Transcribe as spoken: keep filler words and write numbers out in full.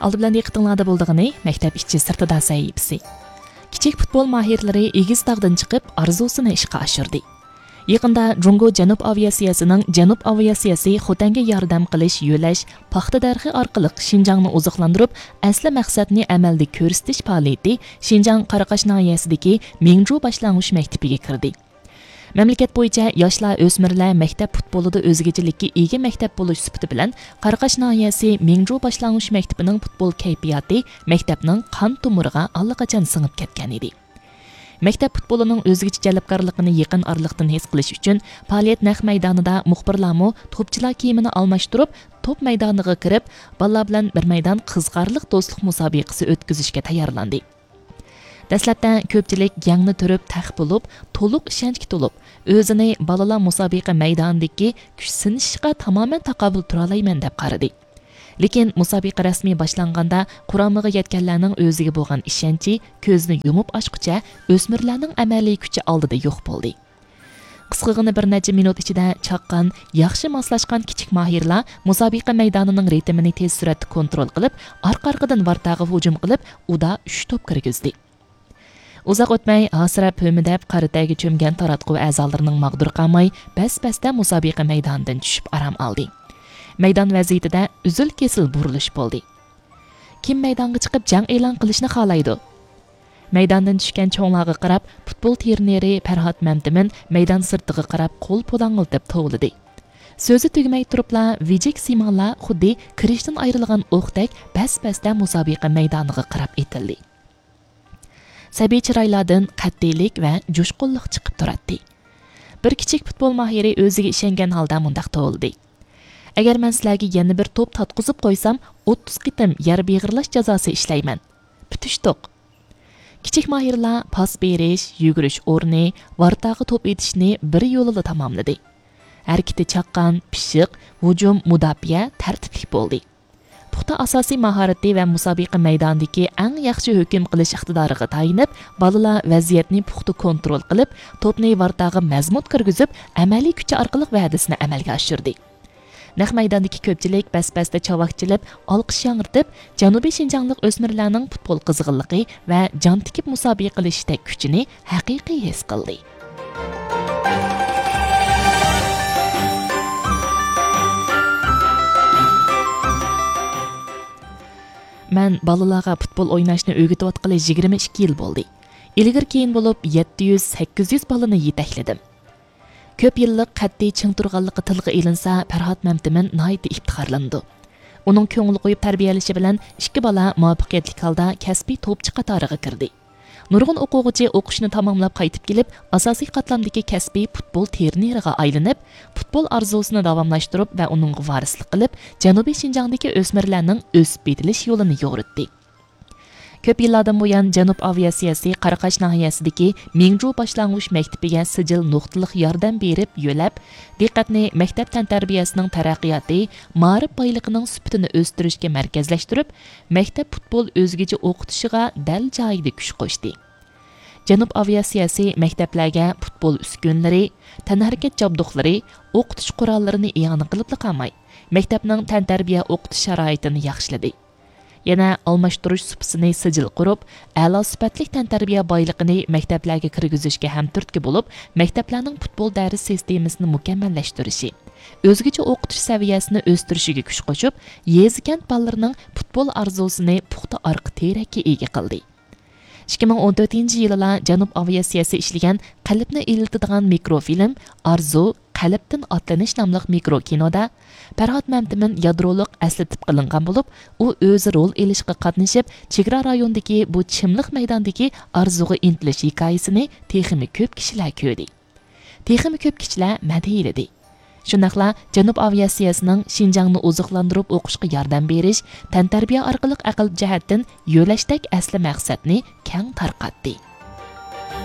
Aldı bilan diqqətinizdə bolduğunu məktəb içi sırtıda sahifəsi. Kiçik futbol mahirləri egiz tağdan çıxıb arzusunu işqa aşırdı. Yaqında Jungo Janub aviatsiyasining Janub aviatsiyasi Xotanga yordam qilish yo'lash paxta darxi orqali Xinjiangni oziqlantirib, asli maqsadni amalda ko'rsatish faoliyati Xinjiang Qaraqash noyasidagi Mingzhu boshlang'ich maktabiga kirdi. Mamlakat bo'yicha yoshlar o'smirlar maktab futbolida o'zgachilikka ega maktab bo'lish sifati bilan Qaraqash noyasi Mingzhu boshlang'ich maktabining futbol kayfiyati maktabning qon tomiriga allaqachon singib ketgan edi. Maktab futbolining o'zgacha jalbkorligini yaqin oraliqdan his qilish uchun faoliyat naq maydonida muxbirlarmi to'pchilar kiyimini almashtirib, to'p maydoniga kirib, bolalar bilan bir maydon qizg'arliq do'stlik musobaqasi o'tkazishga tayyorlandi. Dastlabda ko'pchilik yangni turib tax bo'lib, to'liq ishonchga to'lib, o'zini bolalar musobaqa maydonidagi kuch sinishga tamoman taqobil tura olmayman deb qaradi. Lekin musobaqa rasmiy boshlanganda quramiga yetganlarning o'ziga bo'lgan ishonchi ko'zni yumib ochqicha o'smirlarning amaliy kuchi oldida yo'q bo'ldi. Qisqagina bir necha minut ichida chaqqan, yaxshi moslashgan kichik mahirlar musobaqa maydonining ritmini tez suratda kontrol qilib, orqa-orqadan vartag'i hujum qilib, uda uch to'p kirgizdi. Uzoq o'tmay hasrab hömidab qarataga cho'mgan taratquv a'zolarining mag'dur qolmay, bas-basda musobaqa maydonidan tushib aram oldi. Maydon vaziyatida uzil-kesil burilish bo'ldi. Kim maydonga chiqib jang e'lon qilishni xohlaydi? Maydondan tushgan cho'nglarga qarab, futbol treneri Farhod Mamtimin maydon sirtiga qarab qo'l podang'iltib tovladi. So'zi tugmay turibla vijik simonlar xuddi kirishdan ayrilgan o'qdek bas-basda musobaqa maydoniga qarab etildi. Sabiy chiroylardan qat'iylik va jo'shqinlik chiqib turadi. Bir kichik futbol mahiri o'ziga ishongan holda mundaq tovladi. Agar men sizlarga yana bir to'p tatqizib qo'ysam, o'ttiz qitim yer beg'irlash jazosi ishlayman. Bitishdiq. Kichik mahirlar pas berish, yugurish o'rni, vartag'i to'p etishni bir yo'lida tamomladi. Harakati chaqqan, pishiq, hujum, mudofaa tartibli bo'ldi. Puxta asosiy mahorati va musobaqa maydonidagi eng yaxshi hukm qilish iqtidoriga tayinib, bolalar vaziyatni puxta kontrol qilib, to'pni vartag'i mazmut kirgizib, amaliy kuchi orqali va'dasini amalga oshirdi. Naq maydondagi ko'pchilik bas-basda chavaqchilib, olqish yangritib, Janubiy Xinjianglik o'smirlarning futbol qiziqilligi va jon tikib musobaqa qilishda kuchini haqiqiy his qildi. Men bolalarga futbol o'ynashni o'rgatayotgani yigirma ikki yil bo'ldi. Ilgir keyin bo'lib yetti yuz sakkiz yuz bolani yetakladim. Ko'p yillik qat'iy ching turganligi tilga ilinsa, Farhod Mamtimin nihoyat iftixorlandi. Uning ko'ngil qo'yib tarbiyalashi bilan ikki bola muvaffaqiyatli holda kasbiy to'pchi qatoriga kirdi. Nurg'un o'quvchi o'qishni tamomlab qaytib kelib, asosiy qatlamdagi kasbiy futbol treneriga aylanib, futbol orzusini davomlashtirib va uning varislik qilib, Janubiy Xinjiangdagi o'smirlarning o'sib yetilish yo'lini yo'ritdi. Ko'p yillardan buyon Janub aviatsiyasi Qaraqash noyasidagi Mingzhu boshlang'ich maktabiga sijil nuqtaliq yordam berib, yo'lab, diqqatni maktab tantarbiyasining taraqqiyoti, ma'rif boyligining sifatini o'stirishga markazlashtirib, maktab futbol o'zgacha o'qitishiga dal joyida kuch qo'shdi. Janub aviatsiyasi maktablarga futbol uskunlari, tanharakat jabduqlari, o'qitish qurollarini i'ona qilib qolmay, maktabning tantarbiya o'qitish sharoitini yaxshiladi. Yana almashtirish supsini sijil qurib, a'lo sifatli tantarbiya boyligini maktablarga kirgizishga ham turtki bo'lib, maktablarning futbol dars sistemasini mukammallashtirishi, o'zgacha o'qitish saviyasini o'stirishiga kuch qo'shib, yezikant bolalarning futbol orzusini puxta orqa terakka ega qildi. ikki ming o'n to'rtinchi yilda Janub aviatsiyasi ishlagan qalbni ilitadigan mikrofilm Arzu qalbdan otlanish nomli mikrokinoda Farhod Mamtimin yadroliq aslatib qilingan bo'lib, u o'zi rol elishga qatnashib, chegara rayonidagi bu chimliq maydondagi arzuga intilish hikoyasini texmi ko'p kishilar ko'rdi. Texmi ko'p kishilar madhiyaladi. Shundaqla Janub aviatsiyasining Xinjiangni oziqlantirib o'qishga yordam berish, tantarbiya orqali aql jihatdan yo'lashdek asli maqsadni keng tarqatdi.